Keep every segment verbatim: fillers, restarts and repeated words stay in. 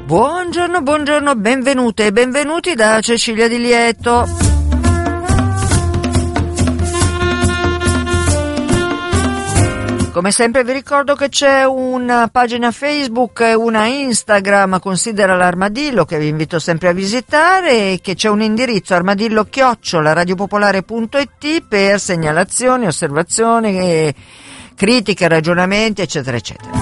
Buongiorno, buongiorno, benvenute e benvenuti da Cecilia Di Lieto. Come sempre vi ricordo che c'è una pagina Facebook e una Instagram, Considera l'Armadillo, che vi invito sempre a visitare, e che c'è un indirizzo armadillo chiocciola radiopopolare punto it per segnalazioni, osservazioni, critiche, ragionamenti, eccetera, eccetera.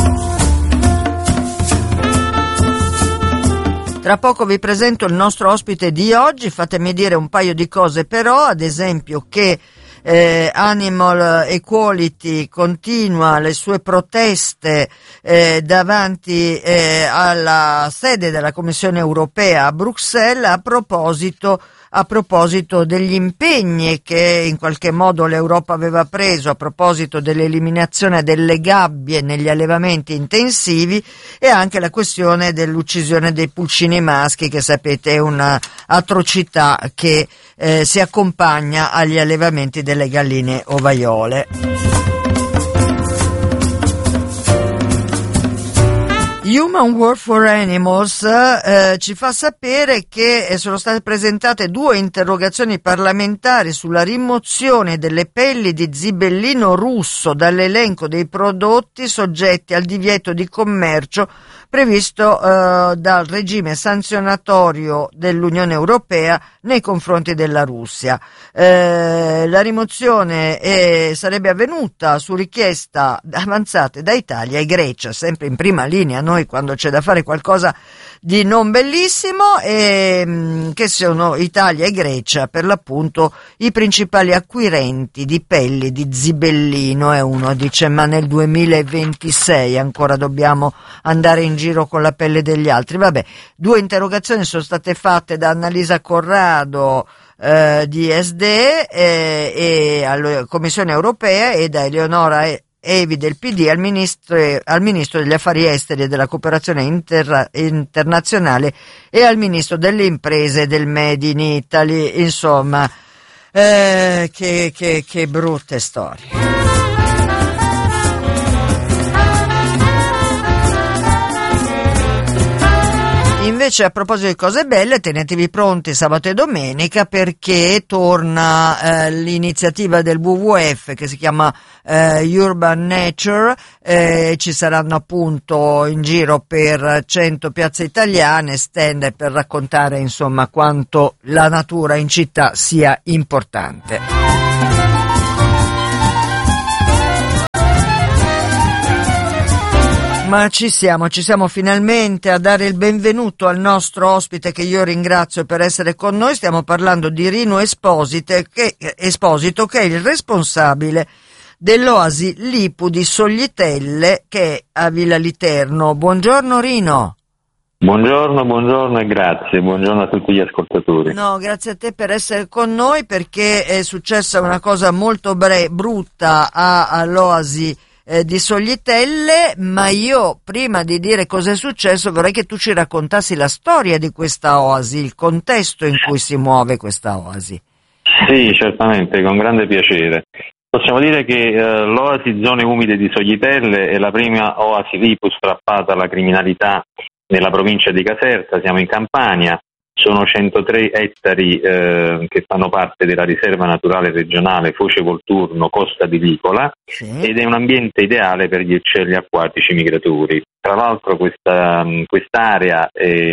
Tra poco vi presento il nostro ospite di oggi, fatemi dire un paio di cose però, ad esempio che Eh, Animal Equality continua le sue proteste eh, davanti eh, alla sede della Commissione Europea a Bruxelles a proposito a proposito degli impegni che in qualche modo l'Europa aveva preso a proposito dell'eliminazione delle gabbie negli allevamenti intensivi, e anche la questione dell'uccisione dei pulcini maschi, che sapete è una atrocità che eh, si accompagna agli allevamenti delle galline ovaiole. Human Work for Animals eh, ci fa sapere che sono state presentate due interrogazioni parlamentari sulla rimozione delle pelli di zibellino russo dall'elenco dei prodotti soggetti al divieto di commercio previsto eh, dal regime sanzionatorio dell'Unione Europea nei confronti della Russia. Eh, la rimozione è, sarebbe avvenuta su richiesta avanzate da Italia e Grecia, sempre in prima linea noi quando c'è da fare qualcosa di non bellissimo, e mh, che sono Italia e Grecia per l'appunto i principali acquirenti di pelli di zibellino. E uno dice: ma nel duemilaventisei ancora dobbiamo andare in giro con la pelle degli altri? Vabbè, due interrogazioni sono state fatte da Annalisa Corrado eh, di S D eh, e alla Commissione Europea e da Eleonora Evi del P D al ministro, al ministro degli affari esteri e della cooperazione inter, internazionale e al ministro delle imprese e del Made in Italy. Insomma, eh, che, che, che brutte storie. Invece, a proposito di cose belle, tenetevi pronti sabato e domenica, perché torna eh, l'iniziativa del W W F che si chiama eh, Urban Nature. Eh, ci saranno appunto in giro per cento piazze italiane stand per raccontare insomma quanto la natura in città sia importante. Ma ci siamo, ci siamo finalmente a dare il benvenuto al nostro ospite, che io ringrazio per essere con noi. Stiamo parlando di Rino Esposito, che, Esposito, che è il responsabile dell'Oasi Lipu di Soglitelle, che è a Villa Literno. Buongiorno Rino. Buongiorno, buongiorno e grazie, buongiorno a tutti gli ascoltatori. No, grazie a te per essere con noi, perché è successa una cosa molto bre- brutta a, all'Oasi Eh, di Soglitelle, ma io prima di dire cosa è successo vorrei che tu ci raccontassi la storia di questa oasi, il contesto in cui si muove questa oasi. Sì, certamente, con grande piacere. Possiamo dire che eh, l'oasi Zone Umide di Soglitelle è la prima oasi Lipu strappata alla criminalità nella provincia di Caserta. Siamo in Campania. Sono centotré ettari eh, che fanno parte della riserva naturale regionale Foce Volturno Costa di Licola, sì. Ed è un ambiente ideale per gli uccelli acquatici migratori. Tra l'altro questa quest'area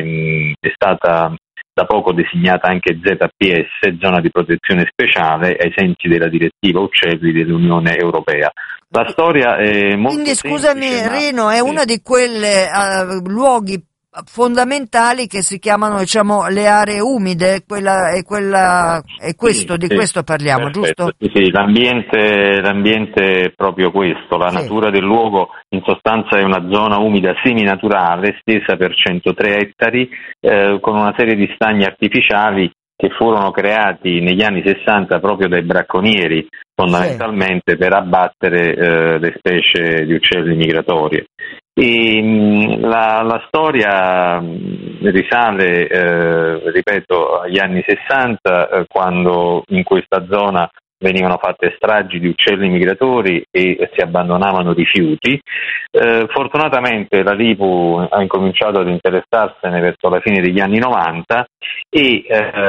è, è stata da poco designata anche Z P S, zona di protezione speciale, ai sensi della direttiva uccelli dell'Unione Europea. La storia è molto Quindi scusami semplice, Rino, è sì. Una di quelle uh, luoghi fondamentali che si chiamano, diciamo, le aree umide, quella è quella è questo, sì, di sì, questo parliamo, perfetto. Giusto? Sì, sì, l'ambiente l'ambiente è proprio questo, la sì. Natura del luogo in sostanza è una zona umida seminaturale estesa per centotré ettari eh, con una serie di stagni artificiali che furono creati negli anni sessanta proprio dai bracconieri, fondamentalmente sì. per abbattere eh, le specie di uccelli migratorie. E, mh, la, la storia mh, risale, eh, ripeto, agli anni sessanta, eh, quando in questa zona venivano fatte stragi di uccelli migratori e si abbandonavano rifiuti. Eh, fortunatamente la Lipu ha incominciato ad interessarsene verso la fine degli anni novanta e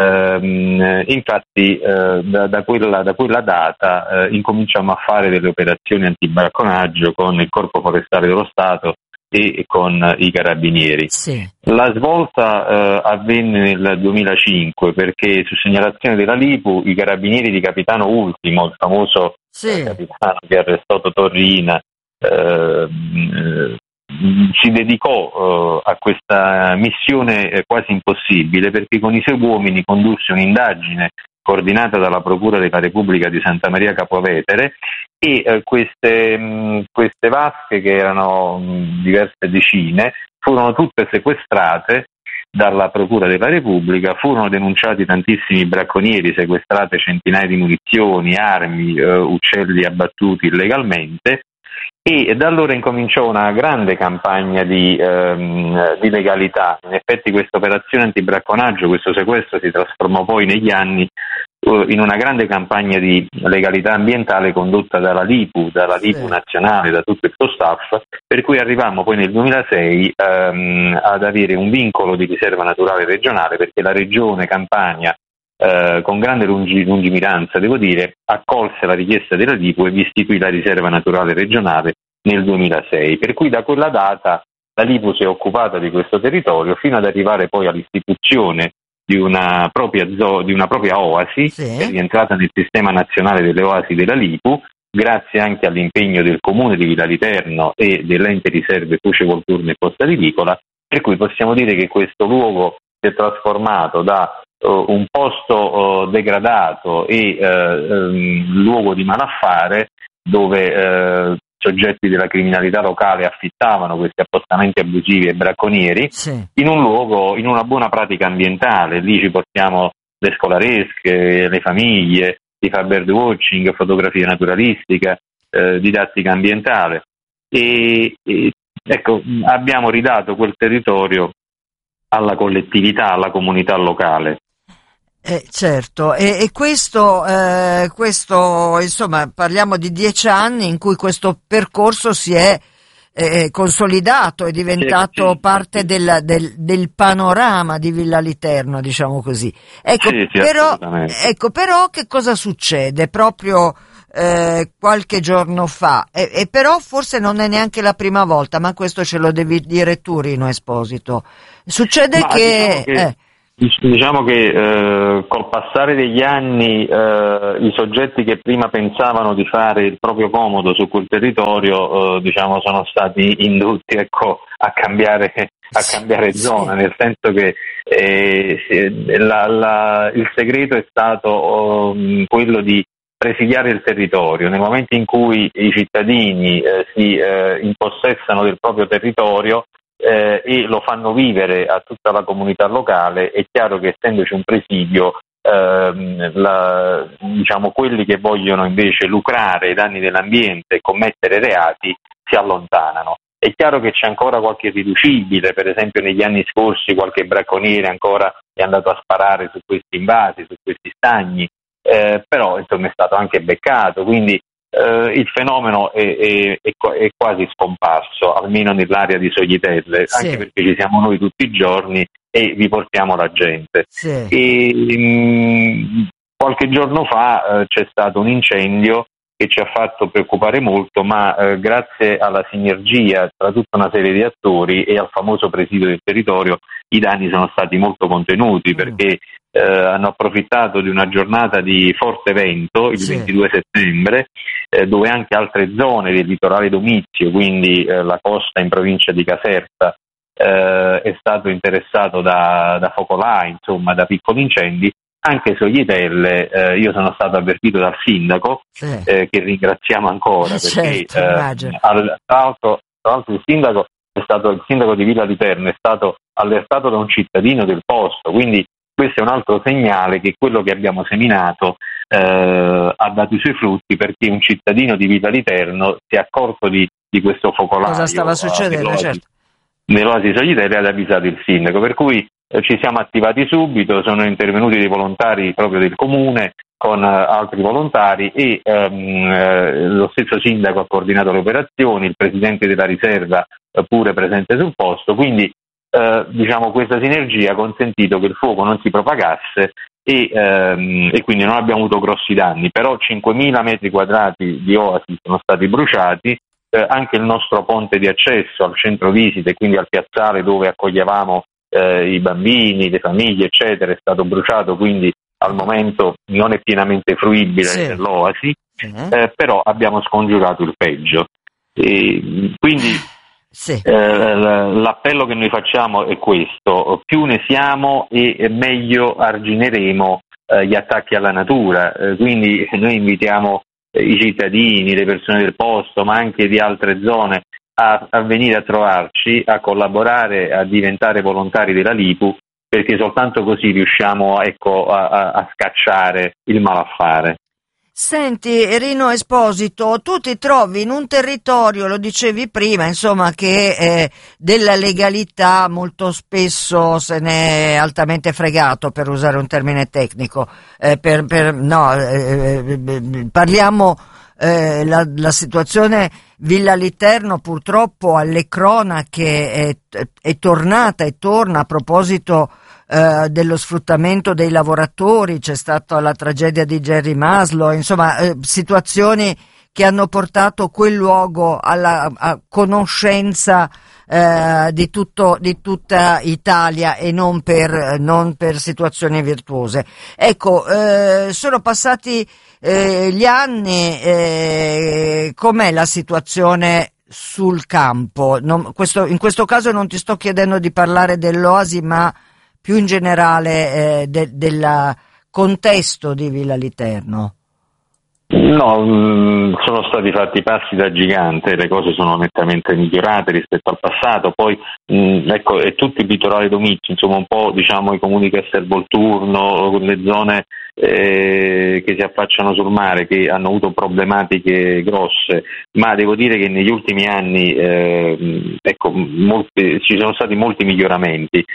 ehm, infatti eh, da, da, quella, da quella data eh, incominciamo a fare delle operazioni antibracconaggio con il Corpo Forestale dello Stato e con i Carabinieri. Sì. La svolta eh, avvenne nel duemilacinque perché su segnalazione della Lipu i Carabinieri di Capitano Ultimo, il famoso Sì. eh, capitano che arrestò Torrina, eh, eh, si dedicò eh, a questa missione eh, quasi impossibile, perché con i suoi uomini condusse un'indagine coordinata dalla Procura della Repubblica di Santa Maria Capua Vetere e eh, queste, mh, queste vasche, che erano mh, diverse decine, furono tutte sequestrate dalla Procura della Repubblica, furono denunciati tantissimi bracconieri, sequestrate centinaia di munizioni, armi, eh, uccelli abbattuti illegalmente, e da allora incominciò una grande campagna di, ehm, di legalità. In effetti questa operazione antibracconaggio, questo sequestro, si trasformò poi negli anni uh, in una grande campagna di legalità ambientale condotta dalla Lipu, dalla Lipu Sì. nazionale, da tutto il suo staff, per cui arrivammo poi nel duemilasei ehm, ad avere un vincolo di riserva naturale regionale, perché la regione Campania, Eh, con grande lungi, lungimiranza, devo dire, accolse la richiesta della Lipu e vi istituì la riserva naturale regionale nel duemilasei, per cui da quella data la Lipu si è occupata di questo territorio fino ad arrivare poi all'istituzione di una propria, zo- di una propria oasi, Sì. che è rientrata nel sistema nazionale delle oasi della Lipu, grazie anche all'impegno del comune di Villa Literno e dell'ente riserve Cuce Volturno e Costa Ridicola, per cui possiamo dire che questo luogo si è trasformato da uh, un posto uh, degradato e uh, um, luogo di malaffare, dove uh, soggetti della criminalità locale affittavano questi appostamenti abusivi ai bracconieri, Sì. in un luogo, in una buona pratica ambientale. Lì ci portiamo le scolaresche, le famiglie, si fa birdwatching, fotografia naturalistica, eh, didattica ambientale e, e ecco, abbiamo ridato quel territorio alla collettività, alla comunità locale. Eh, certo, e, e questo, eh, questo, insomma, parliamo di dieci anni in cui questo percorso si è eh, consolidato, è diventato sì, parte sì. del, del, del panorama di Villa Literno, diciamo così. Ecco, Sì, sì, però, assolutamente. ecco, però che cosa succede? Proprio eh, qualche giorno fa, e, e però forse non è neanche la prima volta, ma questo ce lo devi dire tu, Rino Esposito. Succede Ma che... diciamo che, eh, diciamo che eh, col passare degli anni eh, i soggetti che prima pensavano di fare il proprio comodo su quel territorio eh, diciamo sono stati indotti, ecco, a cambiare a cambiare sì, zona, sì. nel senso che eh, la, la, il segreto è stato um, quello di presidiare il territorio. Nel momento in cui i cittadini eh, si eh, impossessano del proprio territorio eh, e lo fanno vivere a tutta la comunità locale, è chiaro che essendoci un presidio, ehm, la, diciamo, quelli che vogliono invece lucrare ai danni dell'ambiente e commettere reati si allontanano. È chiaro che c'è ancora qualche irriducibile, per esempio negli anni scorsi qualche bracconiere ancora è andato a sparare su questi invasi, su questi stagni, eh, però insomma è stato anche beccato, quindi eh, il fenomeno è, è, è, è quasi scomparso, almeno nell'area di Soglitelle, Sì. anche perché ci siamo noi tutti i giorni e vi portiamo la gente. Sì. E, mh, qualche giorno fa eh, c'è stato un incendio che ci ha fatto preoccupare molto, ma eh, grazie alla sinergia tra tutta una serie di attori e al famoso presidio del territorio i danni sono stati molto contenuti, perché eh, hanno approfittato di una giornata di forte vento il Sì. ventidue settembre, eh, dove anche altre zone del litorale Domizio, quindi eh, la costa in provincia di Caserta, eh, è stato interessato da, da focolai, insomma da piccoli incendi. Anche Soglitelle, eh, io sono stato avvertito dal sindaco, Sì. eh, che ringraziamo ancora, Eh, perché certo, eh, immagino. al, tra, l'altro, tra l'altro il sindaco è stato il sindaco di Villa Literno, è stato allertato da un cittadino del posto, quindi questo è un altro segnale che quello che abbiamo seminato eh, ha dato i suoi frutti, perché un cittadino di Villa Literno si è accorto di, di questo focolaio. Cosa stava succedendo, uh, certo. Nell'oasi Soglitelle, ed ha avvisato il sindaco, per cui ci siamo attivati subito, sono intervenuti dei volontari proprio del comune, con uh, altri volontari e um, eh, lo stesso sindaco ha coordinato le operazioni, il presidente della riserva uh, pure presente sul posto, quindi uh, diciamo questa sinergia ha consentito che il fuoco non si propagasse e, um, e quindi non abbiamo avuto grossi danni, però cinquemila metri quadrati di oasi sono stati bruciati, uh, anche il nostro ponte di accesso al centro visite, quindi al piazzale dove accoglievamo uh, i bambini, le famiglie eccetera, è stato bruciato, quindi al momento non è pienamente fruibile sì. l'oasi, sì. eh, però abbiamo scongiurato il peggio. E quindi sì. eh, l'appello che noi facciamo è questo: più ne siamo e meglio argineremo eh, gli attacchi alla natura, eh, quindi noi invitiamo eh, i cittadini, le persone del posto, ma anche di altre zone a, a venire a trovarci, a collaborare, a diventare volontari della Lipu, perché soltanto così riusciamo ecco, a, a scacciare il malaffare. Senti, Rino Esposito, tu ti trovi in un territorio, lo dicevi prima, insomma, che eh, della legalità molto spesso se ne è altamente fregato, per usare un termine tecnico. Eh, per, per, no, eh, eh, parliamo eh, la, la situazione Villa Literno purtroppo alle cronache è, è tornata e torna a proposito eh, dello sfruttamento dei lavoratori, c'è stata la tragedia di Jerry Maslow, insomma eh, situazioni che hanno portato quel luogo alla a conoscenza eh, di tutto di tutta Italia e non per non per situazioni virtuose. Ecco, eh, sono passati eh, gli anni, eh, com'è la situazione sul campo? Non, questo, in questo caso non ti sto chiedendo di parlare dell'oasi, ma più in generale eh, de, del contesto di Villa Literno. No, mh, sono stati fatti passi da gigante, le cose sono nettamente migliorate rispetto al passato, poi mh, ecco, e tutto il litorale Domizio, insomma un po' diciamo i comuni Castelvolturno, le zone eh, che si affacciano sul mare, che hanno avuto problematiche grosse, ma devo dire che negli ultimi anni eh, ecco, molti, ci sono stati molti miglioramenti,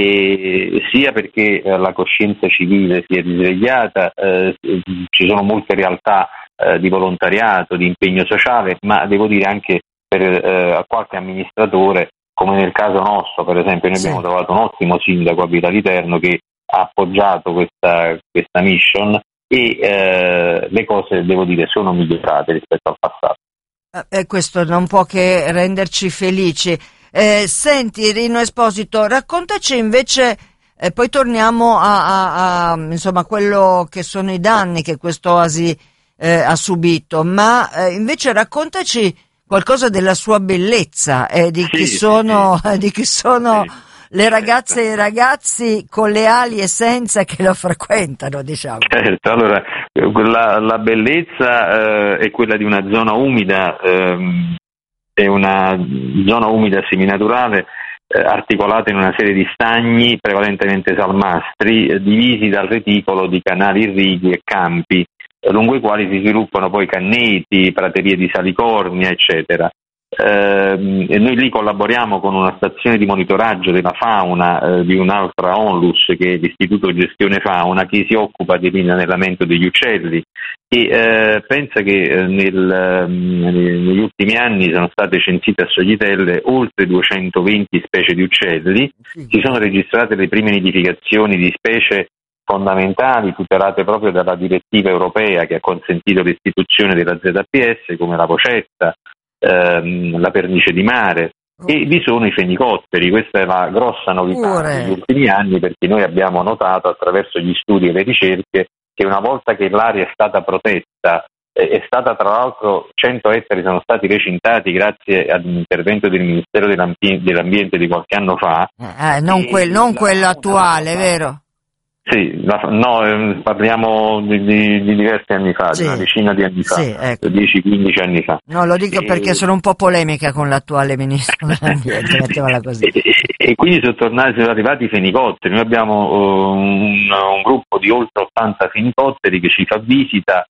e sia perché eh, la coscienza civile si è risvegliata, eh, ci sono molte realtà eh, di volontariato, di impegno sociale, ma devo dire anche per eh, qualche amministratore, come nel caso nostro, per esempio, noi sì. abbiamo trovato un ottimo sindaco a Villa Literno che ha appoggiato questa, questa mission e eh, le cose, devo dire, sono migliorate rispetto al passato. E eh, questo non può che renderci felici. Eh, senti, Rino Esposito, raccontaci invece, eh, poi torniamo a, a, a insomma quello che sono i danni che quest'oasi eh, ha subito, ma eh, invece raccontaci qualcosa della sua bellezza e eh, di, sì, chi sono, sì. di chi sono sì. le ragazze e i ragazzi con le ali e senza che lo frequentano, diciamo. Certo, allora la, la bellezza eh, è quella di una zona umida, ehm, è una zona umida seminaturale eh, articolata in una serie di stagni prevalentemente salmastri, eh, divisi dal reticolo di canali irrigui e campi, eh, lungo i quali si sviluppano poi canneti, praterie di salicornia, eccetera. Eh, e noi lì collaboriamo con una stazione di monitoraggio della fauna eh, di un'altra ONLUS, che è l'Istituto Gestione Fauna, che si occupa dell'inanelamento degli uccelli, e eh, pensa che eh, nel, negli ultimi anni sono state censite a Soglitelle oltre duecentoventi specie di uccelli, si sono registrate le prime nidificazioni di specie fondamentali tutelate proprio dalla direttiva europea che ha consentito l'istituzione della Z P S, come la vocetta, ehm, la pernice di mare, e vi sono i fenicotteri. Questa è la grossa novità Pure. degli ultimi anni, perché noi abbiamo notato attraverso gli studi e le ricerche che una volta che l'area è stata protetta, eh, è stata tra l'altro cento ettari sono stati recintati grazie ad un intervento del Ministero dell'Ambiente, dell'Ambiente di qualche anno fa. Eh, non, quel, non quello attuale, vero? Sì, la, no, eh, parliamo di, di, di diversi anni fa, sì. di una decina di anni fa, sì, ecco. dieci quindici anni fa. No, lo dico e... perché sono un po' polemica con l'attuale Ministro dell'Ambiente, mettiamola così. E, e quindi sono tornati, sono arrivati i fenicotteri. Noi abbiamo uh, un, un gruppo di oltre ottanta fenicotteri che ci fa visita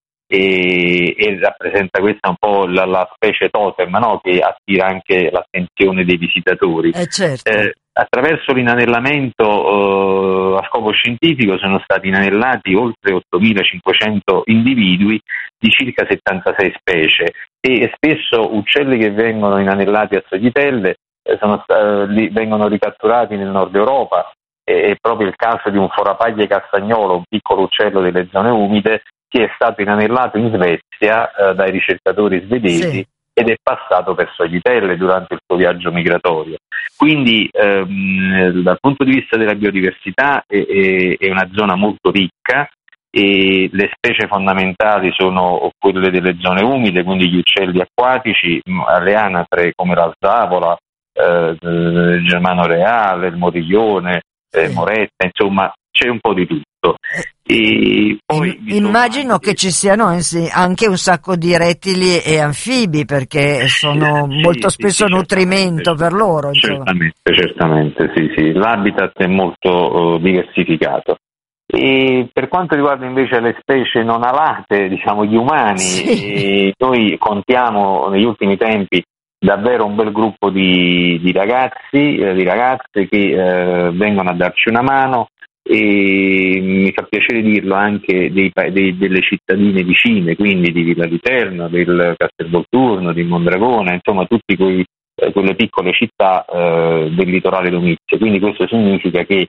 e, e rappresenta questa un po' la, la specie totem, no? Che attira anche l'attenzione dei visitatori. Eh certo. Eh, attraverso l'inanellamento uh, a scopo scopo scientifico sono stati inanellati oltre ottomilacinquecento individui di circa settantasei specie, e spesso uccelli che vengono inanellati a Soglitelle eh, sono, eh, li, vengono ricatturati nel nord Europa. È proprio il caso di un forapaglie castagnolo, un piccolo uccello delle zone umide, che è stato inanellato in Svezia eh, dai ricercatori svedesi, sì, ed è passato per Soglitelle durante il suo viaggio migratorio. Quindi ehm, dal punto di vista della biodiversità è, è, è una zona molto ricca, e le specie fondamentali sono quelle delle zone umide, quindi gli uccelli acquatici, le anatre come la zavola, eh, il germano reale, il moriglione, eh, moretta, insomma c'è un po' di tutto. E poi immagino anche... che ci siano anche un sacco di rettili e anfibi, perché sono sì, molto spesso sì, nutrimento per loro. Certamente, insomma. certamente, sì, sì. L'habitat è molto uh, diversificato. E per quanto riguarda invece le specie non alate, diciamo gli umani, sì, noi contiamo negli ultimi tempi davvero un bel gruppo di, di ragazzi, eh, di ragazze che eh, vengono a darci una mano, e mi fa piacere dirlo anche dei, dei, delle cittadine vicine, quindi di Villa di Terno, del Castelvolturno, di Mondragone, insomma tutte quei, eh, quelle piccole città eh, del litorale domizio. Quindi questo significa che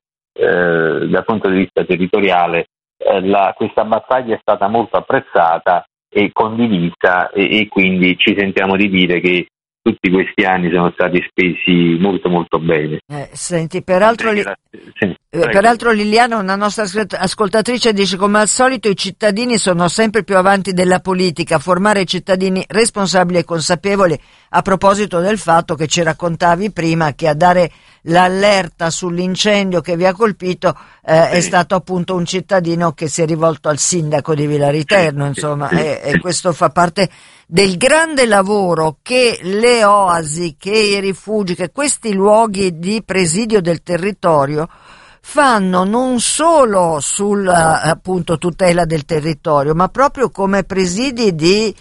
eh, dal punto di vista territoriale eh, la, questa battaglia è stata molto apprezzata e condivisa, e, e quindi ci sentiamo di dire che tutti questi anni sono stati spesi molto molto bene. Eh, senti, peraltro, li... sì, eh, peraltro Liliana, una nostra ascoltatrice, dice: come al solito i cittadini sono sempre più avanti della politica, formare cittadini responsabili e consapevoli, a proposito del fatto che ci raccontavi prima che a dare l'allerta sull'incendio che vi ha colpito eh, sì. è stato appunto un cittadino che si è rivolto al sindaco di Villaterno, insomma, sì, sì. E, e questo fa parte del grande lavoro che le oasi, che i rifugi, che questi luoghi di presidio del territorio fanno, non solo sulla appunto tutela del territorio, ma proprio come presidi di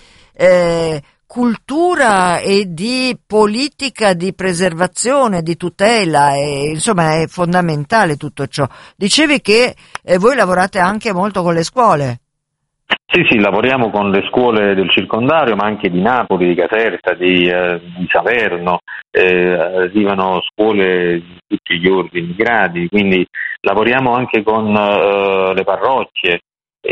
eh, cultura e di politica di preservazione, di tutela, e insomma è fondamentale tutto ciò. Dicevi che eh, voi lavorate anche molto con le scuole. Sì, sì, lavoriamo con le scuole del circondario, ma anche di Napoli, di Caserta, di, eh, di Salerno, eh, arrivano scuole di tutti gli ordini, gradi, quindi lavoriamo anche con eh, le parrocchie,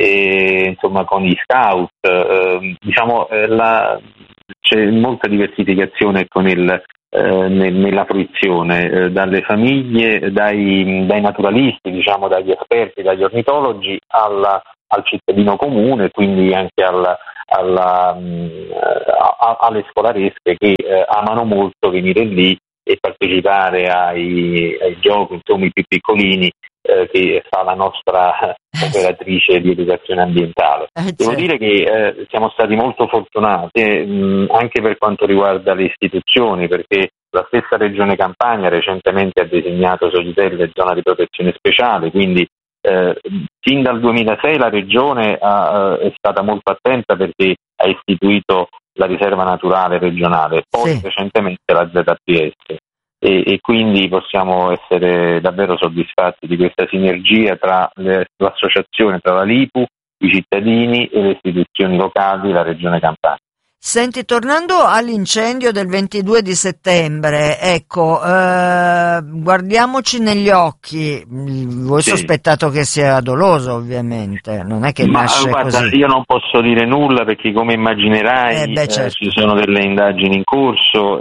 e, insomma con gli scout, eh, diciamo eh, la, c'è molta diversificazione con il Eh, nella fruizione, eh, dalle famiglie, dai, dai naturalisti, diciamo dagli esperti, dagli ornitologi alla, al cittadino comune, quindi anche alla, alla, mh, a, alle scolaresche che eh, amano molto venire lì e partecipare ai, ai giochi, insomma i più piccolini eh, che fa la nostra operatrice di educazione ambientale. Eh, Devo dire che eh, siamo stati molto fortunati mh, anche per quanto riguarda le istituzioni, perché la stessa Regione Campania recentemente ha designato Soglitelle zona di protezione speciale, quindi eh, fin dal duemilasei la Regione ha, è stata molto attenta perché ha istituito la riserva naturale regionale, poi sì. recentemente la Z P S. E, e quindi possiamo essere davvero soddisfatti di questa sinergia tra le, l'associazione, tra la L I P U, i cittadini e le istituzioni locali, la Regione Campania. Senti, tornando all'incendio del ventidue di settembre, ecco, eh, guardiamoci negli occhi. Voi sì. sospettato che sia doloso, ovviamente, non è che Ma, nasce guarda, così. Io non posso dire nulla perché, come immaginerai, eh beh, certo. eh, ci sono delle indagini in corso,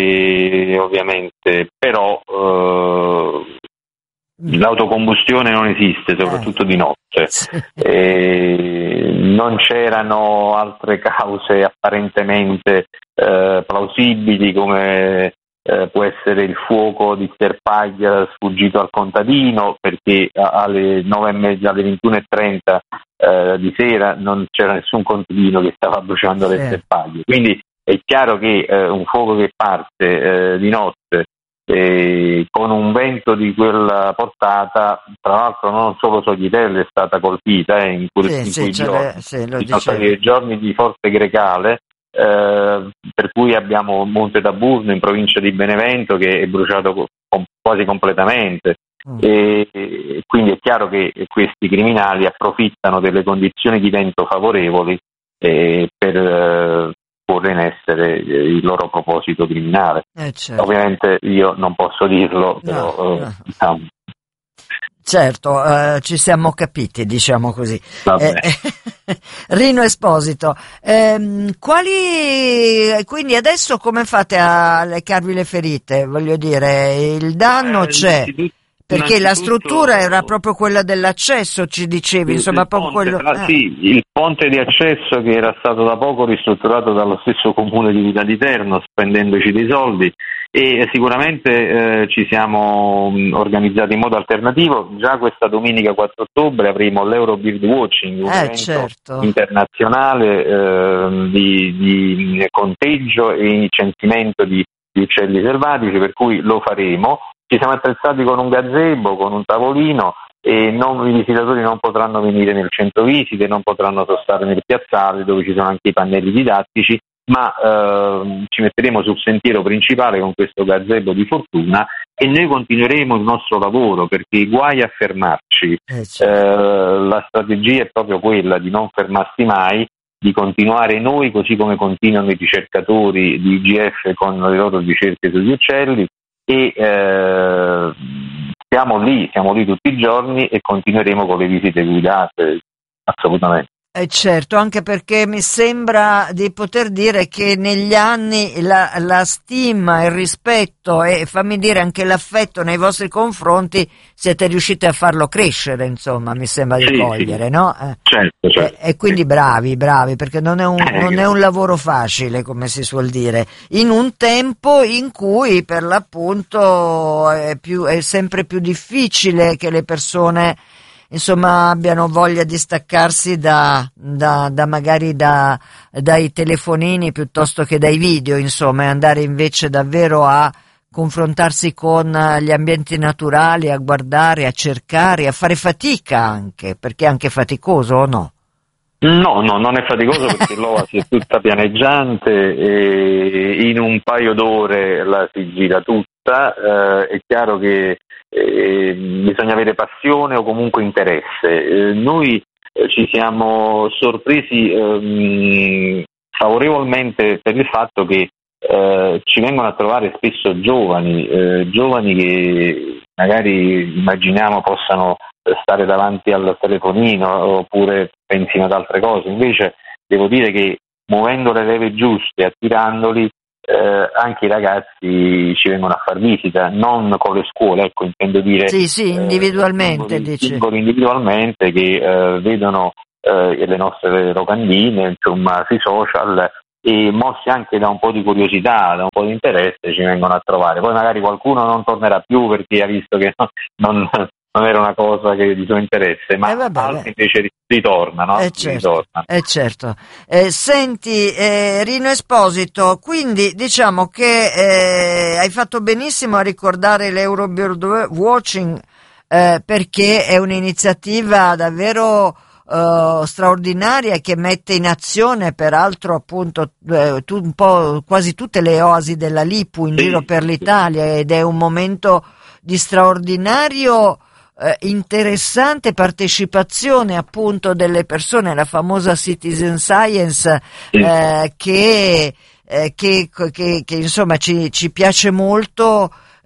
e ovviamente, però eh, l'autocombustione non esiste, soprattutto eh. di notte. Sì. E non c'erano altre cause apparentemente eh, plausibili, come eh, può essere il fuoco di sterpaglia sfuggito al contadino, perché alle nove e mezza, alle ventuno e trenta eh, di sera non c'era nessun contadino che stava bruciando sì. le sterpaglie. Quindi è chiaro che eh, un fuoco che parte eh, di notte, E con un vento di quella portata, tra l'altro non solo Soglitelle è stata colpita eh, in, quel, sì, in quei sì, giorni, sì, lo sono stati giorni di forte grecale, eh, per cui abbiamo Monte d'Aburno in provincia di Benevento che è bruciato com- quasi completamente, Mm. E, e quindi è chiaro che questi criminali approfittano delle condizioni di vento favorevoli eh, per eh, porre in essere eh, il loro proposito criminale. Eh, certo. Ovviamente io non posso dirlo, però no, eh, no. diciamo. Certo, eh, ci siamo capiti, diciamo così. Eh, Rino Esposito, ehm, quali, quindi adesso come fate a leccarvi le ferite? Voglio dire, il danno eh, c'è, perché la struttura era proprio quella dell'accesso, ci dicevi, insomma, proprio quello... Tra, eh. Sì, il ponte di accesso che era stato da poco ristrutturato dallo stesso comune di Villa di Terno, spendendoci dei soldi, e sicuramente eh, ci siamo mh, organizzati in modo alternativo. Già questa domenica quattro ottobre avremo l'Euro Bird Watching, un eh, evento certo. internazionale eh, di, di conteggio e incensimento di, di uccelli selvatici, per cui lo faremo. Ci siamo attrezzati con un gazebo, con un tavolino, e non, i visitatori non potranno venire nel centro visite, non potranno sostare nel piazzale dove ci sono anche i pannelli didattici, ma eh, ci metteremo sul sentiero principale con questo gazebo di fortuna e noi continueremo il nostro lavoro, perché guai a fermarci. Eh, certo. eh, la strategia è proprio quella di non fermarsi mai, di continuare noi, così come continuano i ricercatori di I G F con le loro ricerche sugli uccelli, e eh, siamo lì, siamo lì tutti i giorni e continueremo con le visite guidate, assolutamente. Eh certo, anche perché mi sembra di poter dire che negli anni la, la stima, il rispetto e fammi dire anche l'affetto nei vostri confronti siete riusciti a farlo crescere, insomma, mi sembra di sì, cogliere, sì. no? Eh. Certo, certo. E, e quindi bravi, bravi, perché non è, un, eh, non è un lavoro facile, come si suol dire, in un tempo in cui per l'appunto è, più, è sempre più difficile che le persone insomma abbiano voglia di staccarsi da, da, da magari da, dai telefonini piuttosto che dai video, insomma, e andare invece davvero a confrontarsi con gli ambienti naturali, a guardare, a cercare, a fare fatica anche, perché è anche faticoso o no? No, no, non è faticoso perché l'oasi è tutta pianeggiante e in un paio d'ore la si gira tutta, eh, è chiaro che eh, bisogna avere passione o comunque interesse. Eh, noi eh, ci siamo sorpresi ehm, favorevolmente per il fatto che eh, ci vengono a trovare spesso giovani, eh, giovani che magari immaginiamo possano stare davanti al telefonino oppure pensino ad altre cose. Invece devo dire che muovendo le leve giuste, attirandoli, eh, anche i ragazzi ci vengono a far visita, non con le scuole, ecco, intendo dire sì, sì, individualmente, eh, dici. singoli individualmente che eh, vedono eh, le nostre locandine, insomma, sui social, e mossi anche da un po' di curiosità, da un po' di interesse, ci vengono a trovare. Poi magari qualcuno non tornerà più perché ha visto che non, non era una cosa che di suo interesse, ma eh vabbè, altri invece ritornano. Eh certo, ritornano. Eh certo. Eh, senti, eh, Rino Esposito, quindi diciamo che eh, hai fatto benissimo a ricordare l'Euro Bird Watching eh, perché è un'iniziativa davvero Uh, straordinaria che mette in azione peraltro appunto eh, tu, un po' quasi tutte le oasi della Lipu in sì, giro per l'Italia, ed è un momento di straordinario eh, interessante partecipazione appunto delle persone, la famosa citizen science eh, che, eh, che, che, che insomma ci, ci piace molto.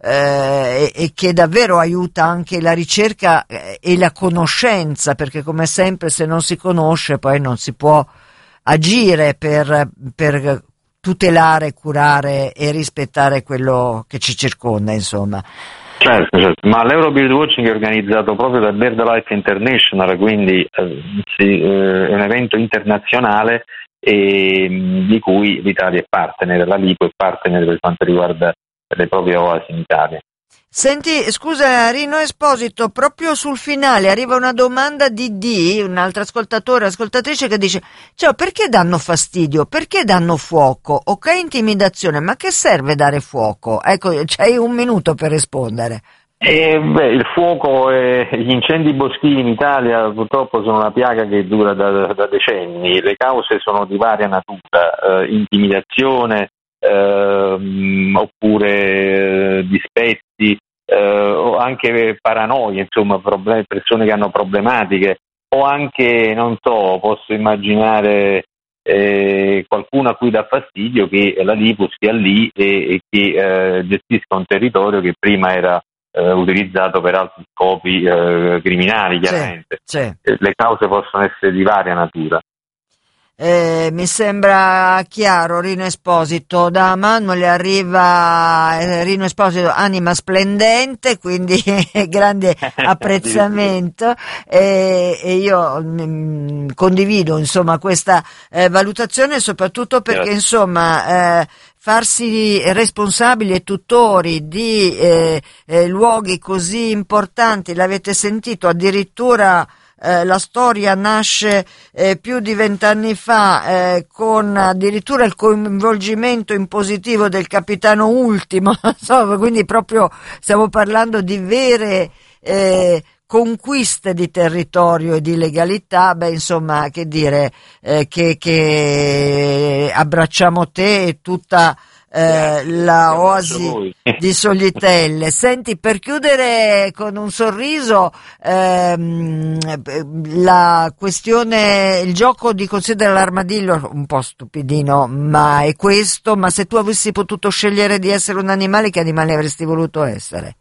Eh, e, e che davvero aiuta anche la ricerca eh, e la conoscenza, perché come sempre se non si conosce poi non si può agire per, per tutelare, curare e rispettare quello che ci circonda, insomma. Certo, certo, ma l'Euro Bird Watching è organizzato proprio da BirdLife International, quindi eh, sì, eh, è un evento internazionale e, di cui l'Italia è partner, la Lipo è partner per quanto riguarda le proprie oasi in Italia. Senti, scusa Rino Esposito, proprio sul finale arriva una domanda di D, un altro ascoltatore, ascoltatrice che dice: ciao, perché danno fastidio? Perché danno fuoco? Ok, intimidazione, ma che serve dare fuoco? Ecco, c'hai un minuto per rispondere. Eh, beh, il fuoco e gli incendi boschivi in Italia purtroppo sono una piaga che dura da, da decenni. Le cause sono di varia natura, eh, intimidazione, Ehm, oppure eh, dispetti, eh, o anche paranoie, insomma, problem- persone che hanno problematiche, o anche, non so, posso immaginare eh, qualcuno a cui dà fastidio che la Lipu sia lì e, e che eh, gestisca un territorio che prima era eh, utilizzato per altri scopi eh, criminali, chiaramente. Sì, sì. Le cause possono essere di varia natura. Eh, mi sembra chiaro. Rino Esposito, da Manuele arriva eh, Rino Esposito, anima splendente, quindi grande apprezzamento, e, e io mh, condivido insomma questa eh, valutazione, soprattutto perché Grazie. insomma eh, farsi responsabili e tutori di eh, eh, luoghi così importanti, l'avete sentito, addirittura Eh, la storia nasce eh, più di vent'anni fa eh, con addirittura il coinvolgimento in positivo del capitano Ultimo, insomma, quindi proprio stiamo parlando di vere eh, conquiste di territorio e di legalità. Beh, insomma, che dire, eh, che, che abbracciamo te e tutta Eh, la oasi di Soglitelle. Senti, per chiudere con un sorriso, ehm, la questione, il gioco di Considera l'armadillo, un po' stupidino, ma è questo: ma se tu avessi potuto scegliere di essere un animale, che animale avresti voluto essere?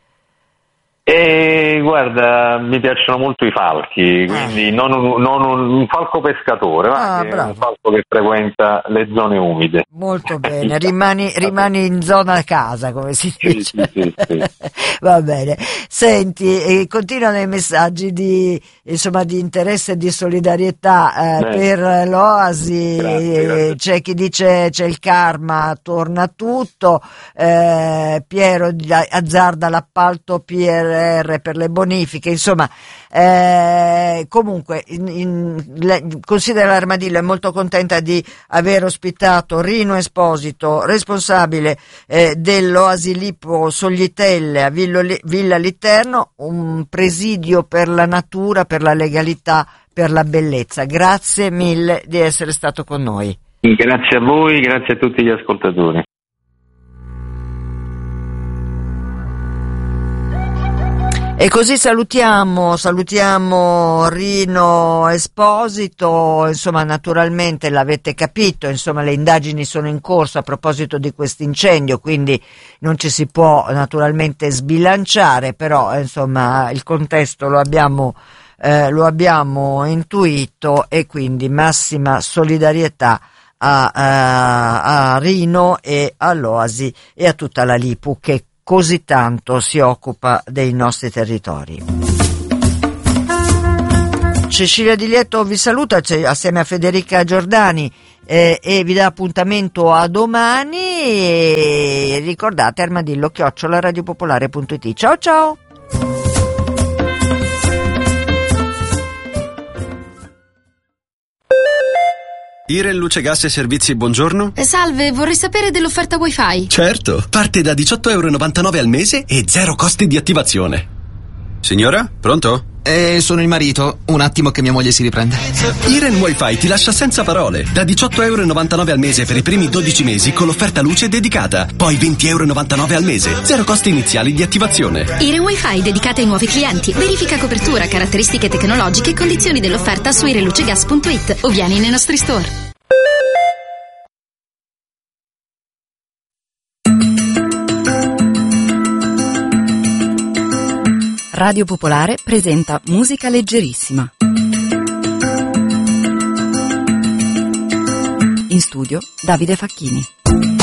E guarda, mi piacciono molto i falchi, quindi eh. non, un, non un, un falco pescatore, ma ah, un falco che frequenta le zone umide. Molto bene, rimani, rimani in zona casa, come si dice. Sì, sì, sì, sì. Va bene. Senti, eh, continuano i messaggi di, insomma, di interesse e di solidarietà eh, per l'Oasi. Grazie, grazie. C'è chi dice c'è il karma, torna tutto. Eh, Piero azzarda l'appalto P R per le bonifiche, insomma, eh, comunque in, in, le, Considera l'armadillo è molto contenta di aver ospitato Rino Esposito, responsabile eh, dell'Oasi Lipo Soglitelle a Villo, Villa Literno, un presidio per la natura, per la legalità, per la bellezza. Grazie mille di essere stato con noi. Grazie a voi, grazie a tutti gli ascoltatori. E così salutiamo, salutiamo Rino Esposito, insomma, naturalmente l'avete capito, insomma, le indagini sono in corso a proposito di questo incendio, quindi non ci si può naturalmente sbilanciare, però insomma il contesto lo abbiamo, eh, lo abbiamo intuito, e quindi massima solidarietà a, a, a Rino e all'Oasi e a tutta la Lipu che così tanto si occupa dei nostri territori. Cecilia Di Lieto vi saluta assieme a Federica Giordani eh, e vi dà appuntamento a domani, e ricordate armadillo chiocciola radiopopolare punto it. Ciao ciao! Iren Luce Gas e Servizi, buongiorno. Salve, vorrei sapere dell'offerta wifi. Certo, parte da diciotto euro e novantanove al mese e zero costi di attivazione. Signora, pronto? Eh, sono il marito, un attimo che mia moglie si riprende. Iren Wi-Fi ti lascia senza parole, da diciotto euro e novantanove al mese per i primi dodici mesi con l'offerta luce dedicata, poi venti euro e novantanove al mese, zero costi iniziali di attivazione. Iren Wi-Fi dedicata ai nuovi clienti, verifica copertura, caratteristiche tecnologiche e condizioni dell'offerta su irenlucegas punto it o vieni nei nostri store. Radio Popolare presenta Musica Leggerissima. In studio Davide Facchini.